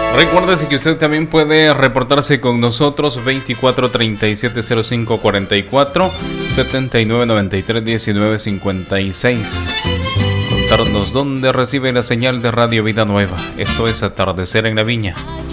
Recuérdese que usted también puede reportarse con nosotros 24 37 05 44 79 93 19 56. Contarnos dónde recibe la señal de Radio Vida Nueva. Esto es Atardecer en la Viña.